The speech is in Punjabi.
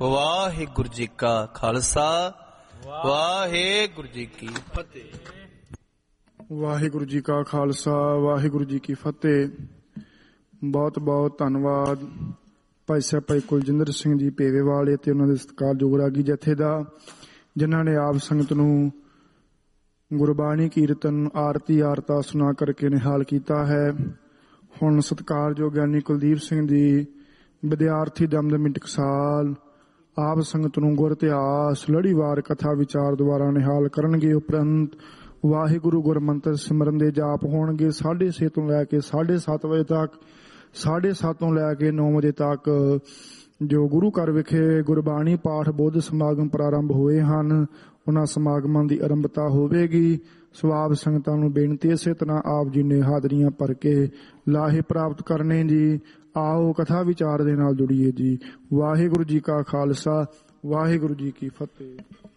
ਵਾਹਿਗੁਰੂ ਜੀ ਕਾ ਖਾਲਸਾ ਵਾਹਿਗੁਰੂ ਜੀ ਕੀ ਫਤਿਹ। ਵਾਹਿਗੁਰੂ ਜੀ ਕਾ ਖਾਲਸਾ ਵਾਹਿਗੁਰੂ ਜੀ ਕੀ ਫਤਿਹ। ਬਹੁਤ ਬਹੁਤ ਧੰਨਵਾਦ ਭਾਈ ਸਾਹਿਬ ਭਾਈ ਕੁਲਜਿੰਦਰ ਸਿੰਘ ਜੀ ਪੇਵੇਵਾਲ ਅਤੇ ਉਹਨਾਂ ਦੇ ਸਤਿਕਾਰਯੋਗ ਰਾਗੀ ਜਥੇ ਦਾ, ਜਿਨ੍ਹਾਂ ਨੇ ਆਪ ਸੰਗਤ ਨੂੰ ਗੁਰਬਾਣੀ ਕੀਰਤਨ ਆਰਤੀ ਆਰਤਾ ਸੁਣਾ ਕਰਕੇ ਨਿਹਾਲ ਕੀਤਾ ਹੈ। ਹੁਣ ਸਤਿਕਾਰਯੋਗ ਗਿਆਨੀ ਕੁਲਦੀਪ ਸਿੰਘ ਜੀ ਵਿਦਿਆਰਥੀ ਦਮਦਮੀ ਟਕਸਾਲ ਆਪ ਸੰਗਤ ਨੂੰ ਗੁਰ ਇਤਿਹਾਸ ਲੜੀਵਾਰ ਕਥਾ ਵਿਚਾਰ ਦੁਆਰਾ ਨਿਹਾਲ ਕਰਨਗੇ। ਉਪਰੰਤ ਵਾਹਿਗੁਰੂ ਗੁਰਮੰਤਰ ਸਿਮਰਨ ਦੇ ਜਾਪ ਹੋਣਗੇ 6:30 ਤੋਂ ਲੈ ਕੇ 7:30 ਵਜੇ ਤੱਕ। 7:30 ਤੋਂ ਲੈ ਕੇ 9 ਵਜੇ ਤੱਕ ਜੋ ਗੁਰੂ ਘਰ ਵਿਖੇ ਗੁਰਬਾਣੀ ਪਾਠ ਬੁੱਧ ਸਮਾਗਮ ਪ੍ਰਾਰੰਭ ਹੋਏ ਹਨ, ਉਹਨਾਂ ਸਮਾਗਮਾਂ ਦੀ ਆਰੰਭਤਾ ਹੋਵੇਗੀ। ਸਵਾਬ ਸੰਗਤਾਂ ਨੂੰ ਬੇਨਤੀ ਇਸੇ ਤਰ੍ਹਾਂ ਆਪ ਜੀ ਨੇ ਹਾਜ਼ਰੀਆਂ ਭਰ ਕੇ ਲਾਹੇ ਪ੍ਰਾਪਤ ਕਰਨੇ ਜੀ। ਆਓ ਕਥਾ ਵਿਚਾਰ ਦੇ ਨਾਲ ਜੁੜੀਏ ਜੀ। ਵਾਹਿਗੁਰੂ ਜੀ ਕਾ ਖਾਲਸਾ ਵਾਹਿਗੁਰੂ ਜੀ ਕੀ ਫਤਿਹ।